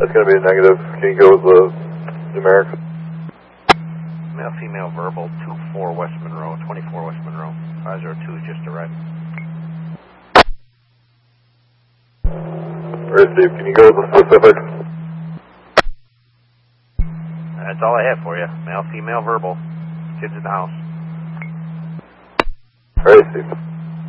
That's going to be a negative. Can you go with the numerics? Male, female, verbal, 24 West Monroe, 24 West Monroe. 502 just arrived. Alright, Steve, can you go with the specifics? That's all I have for you. Male, female, verbal. Kids in the house. Alright, Steve.